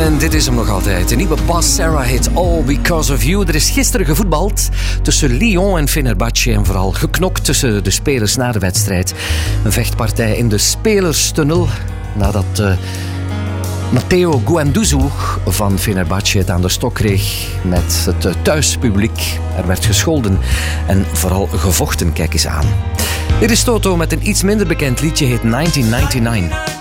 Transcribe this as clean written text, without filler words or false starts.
En dit is hem nog altijd. De nieuwe Boss Sarah hit All Because of You. Er is gisteren gevoetbald tussen Lyon en Fenerbahce en vooral geknokt tussen de spelers na de wedstrijd. Een vechtpartij in de spelerstunnel nadat Matteo Guendouzi van Fenerbahce het aan de stok kreeg met het thuispubliek. Er werd gescholden en vooral gevochten, kijk eens aan. Dit is Toto met een iets minder bekend liedje, heet 1999.